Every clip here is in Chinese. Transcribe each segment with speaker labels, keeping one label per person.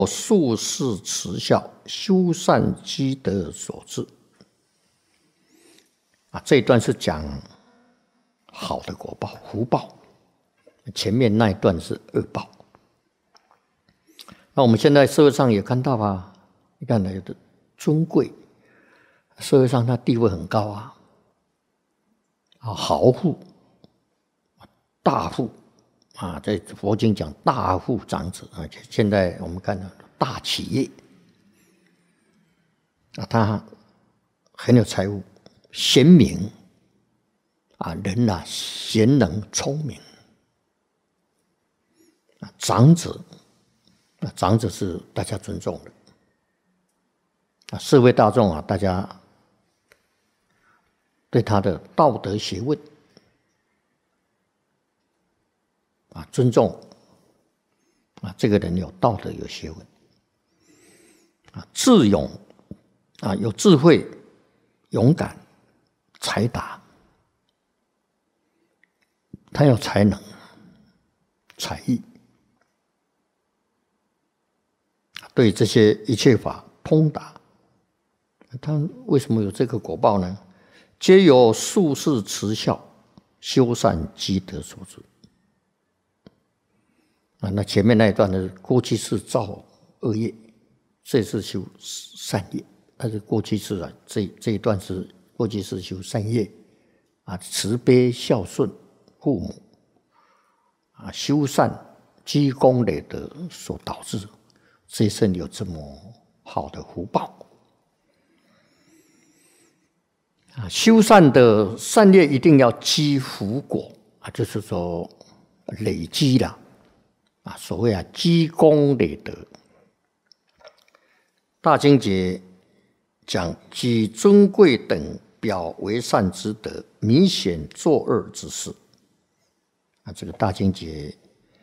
Speaker 1: 术士慈孝，修善积德所致。这一段是讲好的果报、福报，前面那一段是恶报。那我们现在社会上也看到啊，你看有的尊贵，社会上他地位很高啊，豪富、大富啊，在佛经讲大富长子啊，现在我们看到大企业啊，他很有财富，贤明啊，人啊贤能聪明啊，长子。长者是大家尊重的，社会大众啊，大家对他的道德学问尊重这个人有道德有学问智勇有智慧、勇敢、才达，他有才能、才艺。对这些一切法通达，他为什么有这个果报呢？皆由术士慈孝、修善积德所致。那前面那一段呢，过去是造恶业，这是修善业。但是过去是这一段是过去是修善业慈悲孝顺父母修善积功累德所导致。这一生有这么好的福报修善的善业一定要积福果就是说累积了所谓积功累德。大经节讲举尊贵等表为善之德，明显作恶之事这个大经节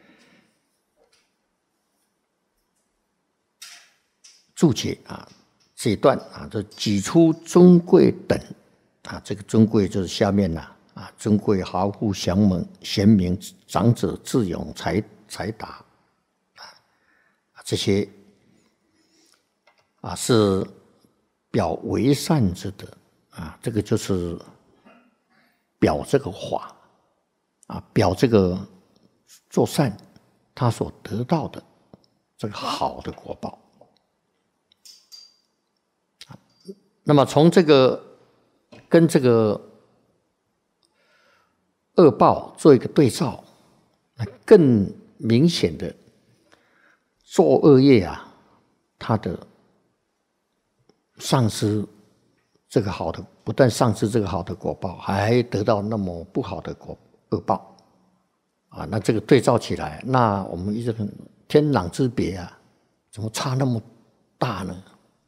Speaker 1: 注解这一段就举出尊贵等这个尊贵就是下面尊贵豪富贤明长者智勇才达这些是表为善之德这个就是表这个法表这个做善他所得到的这个好的果报。那么从这个跟这个恶报做一个对照，更明显的做恶业它的丧失这个好的，不但丧失这个好的果报，还得到那么不好的恶报那这个对照起来，那我们一直天壤之别怎么差那么大呢？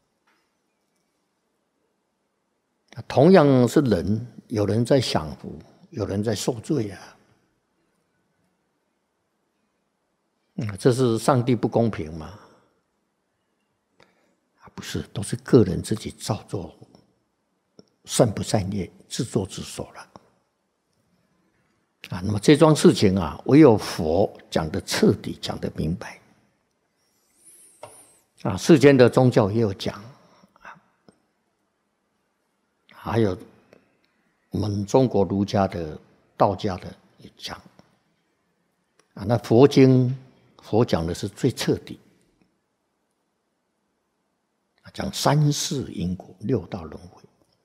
Speaker 1: 同样是人，有人在享福，有人在受罪这是上帝不公平吗？不是，都是个人自己造作善不善业，自作自受了那么这桩事情唯有佛讲得彻底，讲得明白世间的宗教也有讲还有我们中国儒家的、道家的也讲那佛经佛讲的是最彻底，讲三世因果、六道轮回。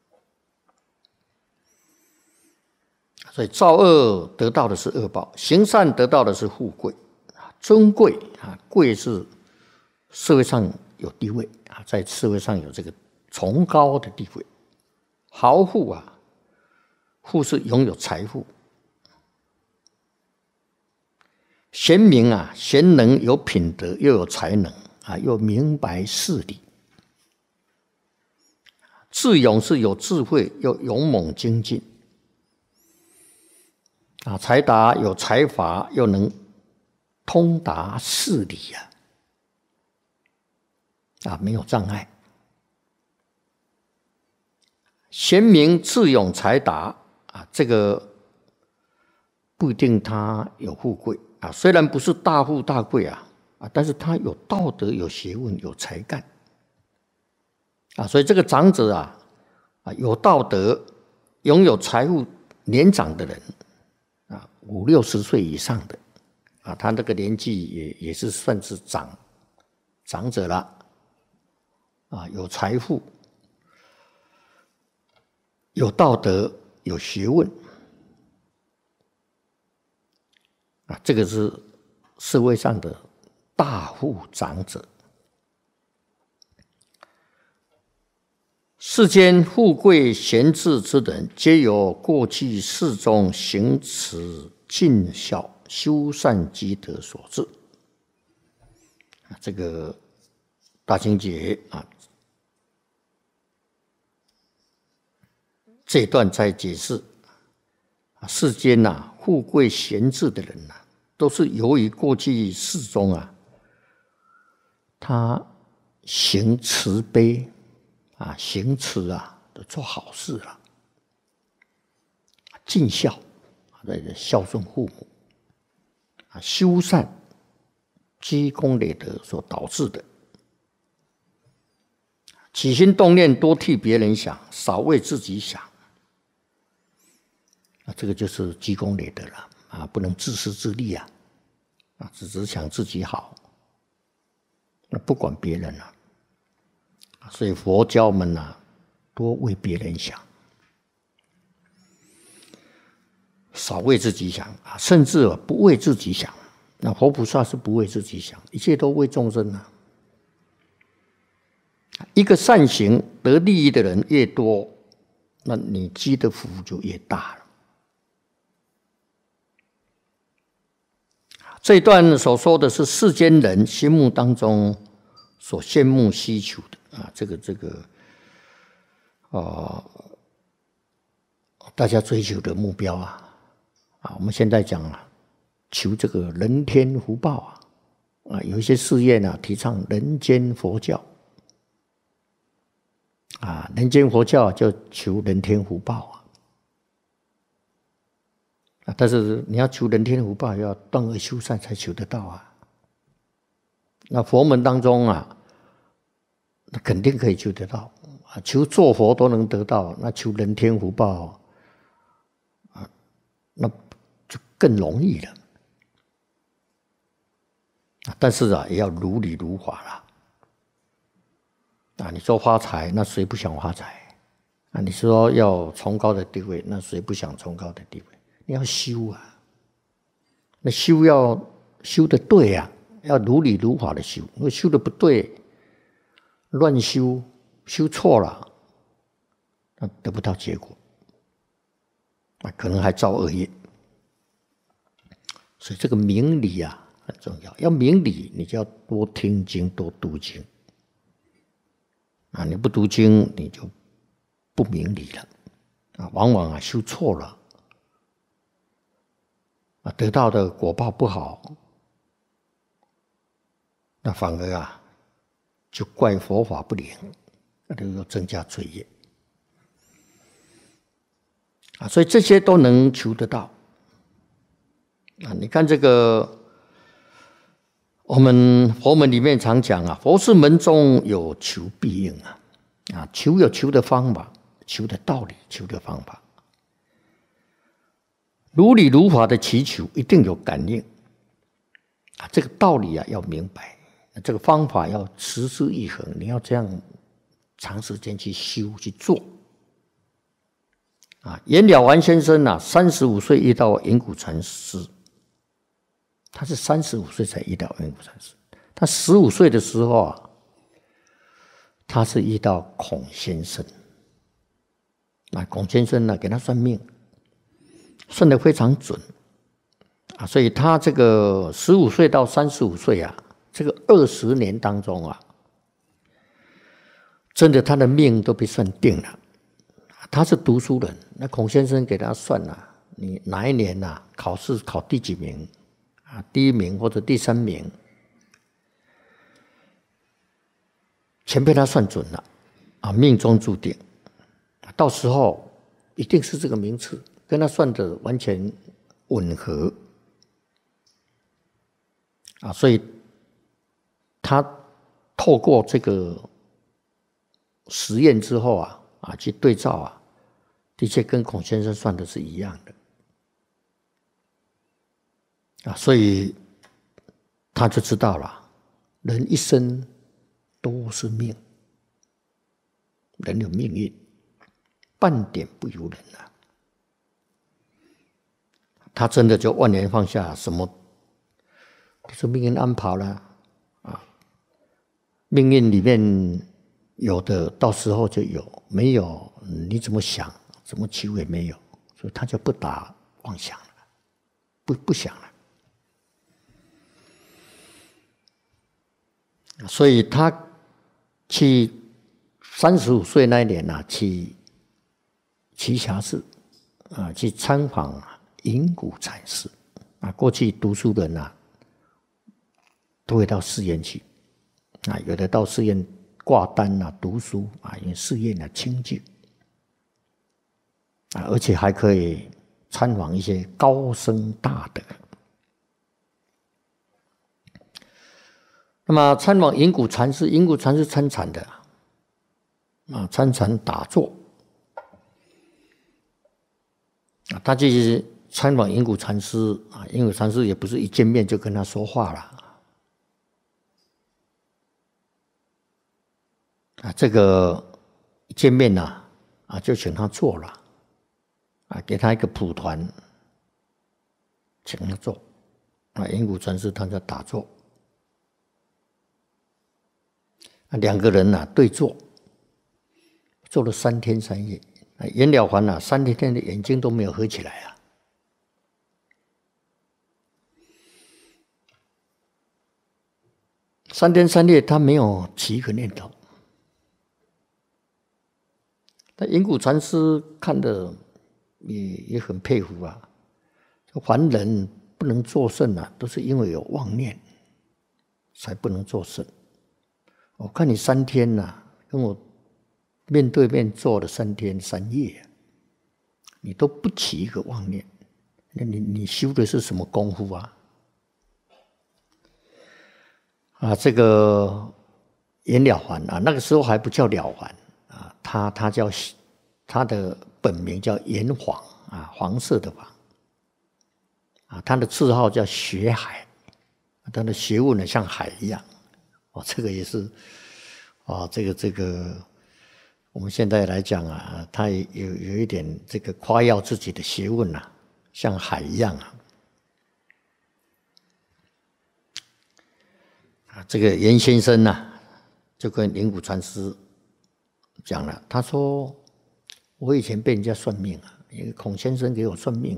Speaker 1: 所以造恶得到的是恶报，行善得到的是富贵。尊贵贵是社会上有地位在社会上有这个崇高的地位。豪富富是拥有财富。贤明贤能有品德，又有才能又明白事理。智勇是有智慧，又勇猛精进才达有才华，又能通达事理没有障碍。贤明、智勇、才达这个不一定他有富贵虽然不是大富大贵但是他有道德、有学问、有才干所以这个长者有道德、拥有财富、年长的人5、60岁以上的他那个年纪也是算是长者了有财富、有道德、有学问这个是社会上的大富长者。世间富贵贤智之人，皆由过去世中行持尽孝、修善积德所致。这个大经解这一段在解释世间富贵贤智的人都是由于过去世中他行慈悲行慈做好事尽孝孝顺父母修善积功累德所导致的。起心动念多替别人想，少为自己想这个就是积功累德了不能自私自利只想自己好，不管别人所以佛教们多为别人想，少为自己想甚至不为自己想。那佛菩萨是不为自己想，一切都为众生一个善行得利益的人越多，那你积的福就越大了。这一段所说的是世间人心目当中所羡慕希求的大家追求的目标我们现在讲求这个人天福报有一些事业提倡人间佛教人间佛教就求人天福报但是你要求人天福报，要断恶修善才求得到那佛门当中那肯定可以求得到求做佛都能得到，那求人天福报那就更容易了但是也要如理如法你说发财，那谁不想发财你说要崇高的地位，那谁不想崇高的地位？你要修那修要修得对要如理如法的修。如果修得不对，乱修，修错了，那得不到结果可能还造恶业。所以这个明理很重要，要明理你就要多听经多读经你不读经你就不明理了往往修错了得到的果报不好，那反而就怪佛法不灵，那就又增加罪业所以这些都能求得到你看这个我们佛门里面常讲佛事门中有求必应求有求的方法，求的道理，求的方法，如理如法的祈求一定有感应这个道理要明白，这个方法要持之以恒，你要这样长时间去修去做颜了完先生35岁遇到圆谷禅师，他是35岁才遇到圆谷禅师。他15岁的时候他是遇到孔先生孔先生给他算命，算得非常准所以他这个15岁到35岁这个20年当中真的他的命都被算定了。他是读书人，那孔先生给他算你哪一年考试考第几名第1名或者第3名，全被他算准了命中注定，到时候一定是这个名次，跟他算的完全吻合所以他透过这个实验之后去对照的确跟孔先生算的是一样的所以他就知道了，人一生都是命，人有命运，半点不由人他真的就万年放下，什么就是命运安排了命运里面有的到时候就有，没有你怎么想怎么求也没有，所以他就不打妄想了，不想了。所以他去35岁那一年去栖霞寺去参访隐谷禅师过去读书的人都会到寺院去有的到寺院挂单读书因为寺院清净而且还可以参访一些高僧大德。那么参访隐谷禅师，隐谷禅师参禅的参禅打坐他去参访隐谷禅师隐谷禅师也不是一见面就跟他说话了这个一见面就请他坐了给他一个蒲团请他坐隐谷禅师他在打坐两个人对坐坐了3天3夜袁了凡3天的眼睛都没有合起来3天3夜他没有起一个念头。但隐谷禅师看的也很佩服凡人不能作圣都是因为有妄念才不能作圣。我看你3天跟我面对面坐了3天3夜你都不起一个妄念，那你修的是什么功夫这个袁了凡那个时候还不叫了凡他叫他的本名叫袁黄黄色的黄他的字号叫学海，他的学问像海一样这个也是这个我们现在来讲他有一点这个夸耀自己的学问像海一样这个袁先生就跟隐谷禅师讲了，他说我以前被人家算命一个孔先生给我算命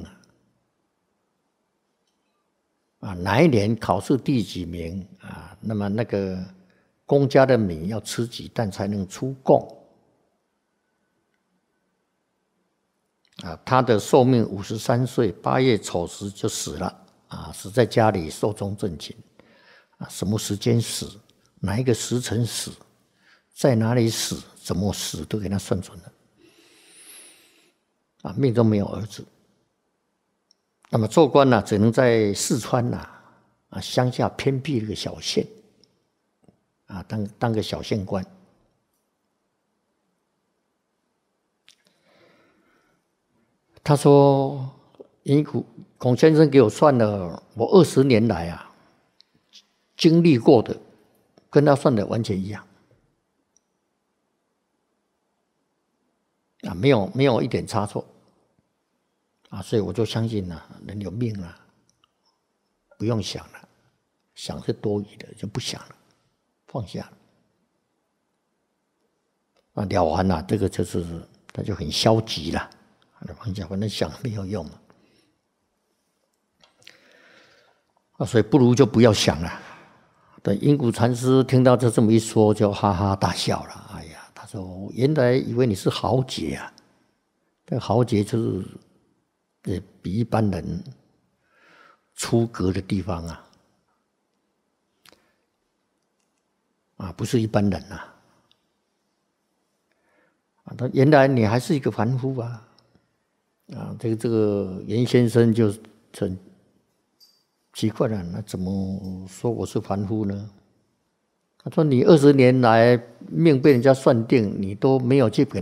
Speaker 1: 哪一年考试第几名那么那个公家的米要吃几担才能出贡他的寿命53岁8月丑时就死了死在家里寿终正寝什么时间死，哪一个时辰死，在哪里死，怎么死都给他算准了命中没有儿子。那么做官只能在四川乡下偏僻的一个小县当个小县官。他说孔先生给我算了我20年来经历过的跟他算的完全一样没有一点差错所以我就相信人有命不用想了，想是多余的，就不想了，放下了了完这个就是他就很消极了放下，反正想没有用所以不如就不要想了。对，隐谷禅师听到这么一说，就哈哈大笑了。哎呀，他说：“原来以为你是豪杰这豪杰就是比一般人出格的地方不是一般人他原来你还是一个凡夫这个袁先生就很奇怪了，那怎么说我是凡夫呢？ 他说你20年来命被人家算定，你都没有去给